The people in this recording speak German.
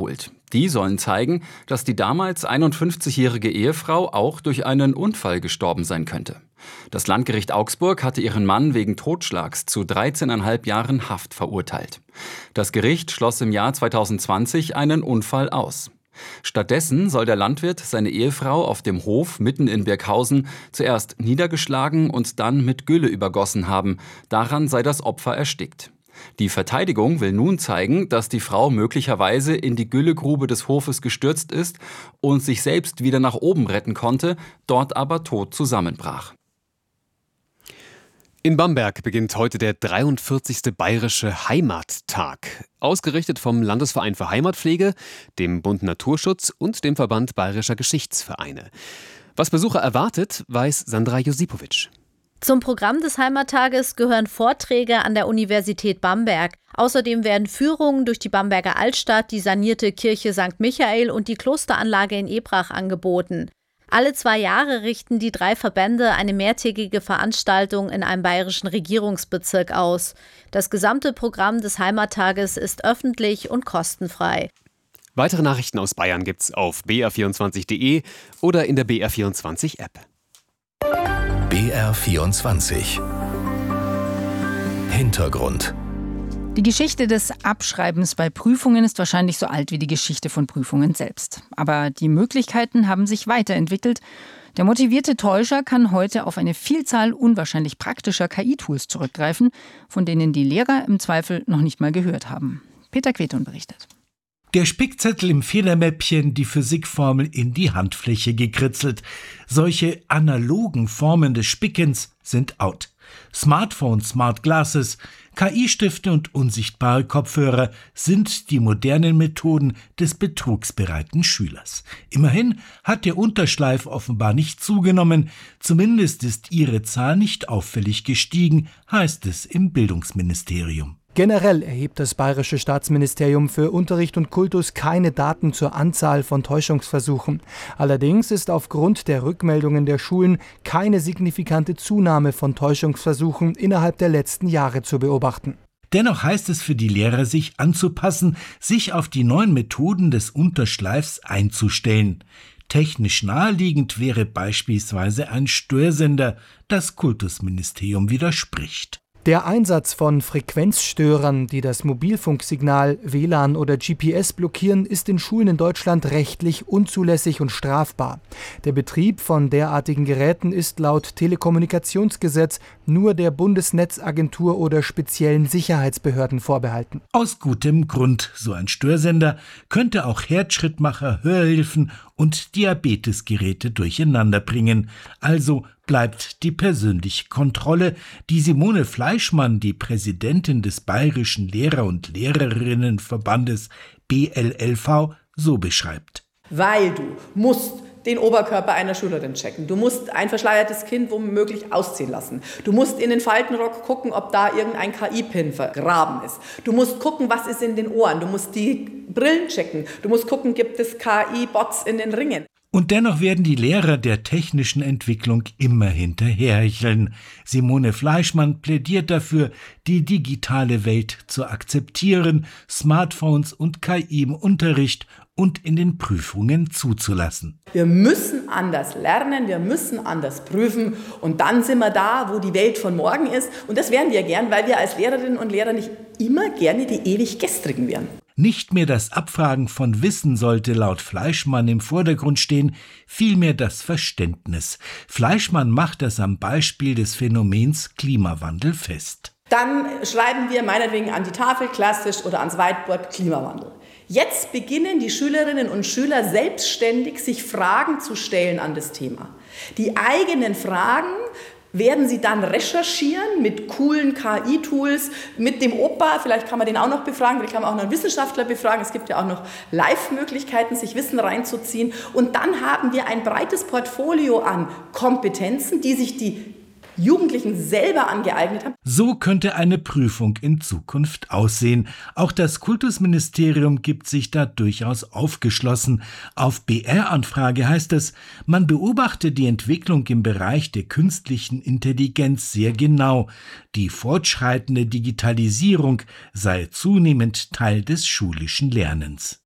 eingeholt. Die sollen zeigen, dass die damals 51-jährige Ehefrau auch durch einen Unfall gestorben sein könnte. Das Landgericht Augsburg hatte ihren Mann wegen Totschlags zu 13,5 Jahren Haft verurteilt. Das Gericht schloss im Jahr 2020 einen Unfall aus. Stattdessen soll der Landwirt seine Ehefrau auf dem Hof mitten in Birkhausen zuerst niedergeschlagen und dann mit Gülle übergossen haben. Daran sei das Opfer erstickt. Die Verteidigung will nun zeigen, dass die Frau möglicherweise in die Güllegrube des Hofes gestürzt ist und sich selbst wieder nach oben retten konnte, dort aber tot zusammenbrach. In Bamberg beginnt heute der 43. Bayerische Heimattag. Ausgerichtet vom Landesverein für Heimatpflege, dem Bund Naturschutz und dem Verband Bayerischer Geschichtsvereine. Was Besucher erwartet, weiß Sandra Josipowitsch. Zum Programm des Heimattages gehören Vorträge an der Universität Bamberg. Außerdem werden Führungen durch die Bamberger Altstadt, die sanierte Kirche St. Michael und die Klosteranlage in Ebrach angeboten. Alle 2 Jahre richten die 3 Verbände eine mehrtägige Veranstaltung in einem bayerischen Regierungsbezirk aus. Das gesamte Programm des Heimattages ist öffentlich und kostenfrei. Weitere Nachrichten aus Bayern gibt's auf br24.de oder in der BR24-App. BR24 Hintergrund. Die Geschichte des Abschreibens bei Prüfungen ist wahrscheinlich so alt wie die Geschichte von Prüfungen selbst. Aber die Möglichkeiten haben sich weiterentwickelt. Der motivierte Täuscher kann heute auf eine Vielzahl unwahrscheinlich praktischer KI-Tools zurückgreifen, von denen die Lehrer im Zweifel noch nicht mal gehört haben. Peter Queton berichtet. Der Spickzettel im Federmäppchen, die Physikformel in die Handfläche gekritzelt. Solche analogen Formen des Spickens sind out. Smartphones, Smart Glasses, KI-Stifte und unsichtbare Kopfhörer sind die modernen Methoden des betrugsbereiten Schülers. Immerhin hat der Unterschleif offenbar nicht zugenommen, zumindest ist ihre Zahl nicht auffällig gestiegen, heißt es im Bildungsministerium. Generell erhebt das Bayerische Staatsministerium für Unterricht und Kultus keine Daten zur Anzahl von Täuschungsversuchen. Allerdings ist aufgrund der Rückmeldungen der Schulen keine signifikante Zunahme von Täuschungsversuchen innerhalb der letzten Jahre zu beobachten. Dennoch heißt es für die Lehrer, sich anzupassen, sich auf die neuen Methoden des Unterschleifs einzustellen. Technisch naheliegend wäre beispielsweise ein Störsender, das Kultusministerium widerspricht. Der Einsatz von Frequenzstörern, die das Mobilfunksignal, WLAN oder GPS blockieren, ist in Schulen in Deutschland rechtlich unzulässig und strafbar. Der Betrieb von derartigen Geräten ist laut Telekommunikationsgesetz nur der Bundesnetzagentur oder speziellen Sicherheitsbehörden vorbehalten. Aus gutem Grund. So ein Störsender könnte auch Herzschrittmacher, Hörhilfen und Diabetesgeräte durcheinander bringen. Also bleibt die persönliche Kontrolle, die Simone Fleischmann, die Präsidentin des Bayerischen Lehrer- und Lehrerinnenverbandes BLLV, so beschreibt. Weil du musst den Oberkörper einer Schülerin checken. Du musst ein verschleiertes Kind womöglich ausziehen lassen. Du musst in den Faltenrock gucken, ob da irgendein KI-Pin vergraben ist. Du musst gucken, was ist in den Ohren. Du musst die Brillen checken. Du musst gucken, gibt es KI-Bots in den Ringen. Und dennoch werden die Lehrer der technischen Entwicklung immer hinterherhecheln. Simone Fleischmann plädiert dafür, die digitale Welt zu akzeptieren, Smartphones und KI im Unterricht und in den Prüfungen zuzulassen. Wir müssen anders lernen, wir müssen anders prüfen und dann sind wir da, wo die Welt von morgen ist. Und das wären wir gern, weil wir als Lehrerinnen und Lehrer nicht immer gerne die ewig Gestrigen wären. Nicht mehr das Abfragen von Wissen sollte laut Fleischmann im Vordergrund stehen, vielmehr das Verständnis. Fleischmann macht das am Beispiel des Phänomens Klimawandel fest. Dann schreiben wir meinetwegen an die Tafel klassisch oder ans Whiteboard Klimawandel. Jetzt beginnen die Schülerinnen und Schüler selbstständig, sich Fragen zu stellen an das Thema. Die eigenen Fragen werden sie dann recherchieren mit coolen KI-Tools, mit dem Opa, vielleicht kann man den auch noch befragen, vielleicht kann man auch noch einen Wissenschaftler befragen, es gibt ja auch noch Live-Möglichkeiten, sich Wissen reinzuziehen. Und dann haben wir ein breites Portfolio an Kompetenzen, die sich die Jugendlichen selber angeeignet haben. So könnte eine Prüfung in Zukunft aussehen. Auch das Kultusministerium gibt sich da durchaus aufgeschlossen. Auf BR-Anfrage heißt es, man beobachte die Entwicklung im Bereich der künstlichen Intelligenz sehr genau. Die fortschreitende Digitalisierung sei zunehmend Teil des schulischen Lernens.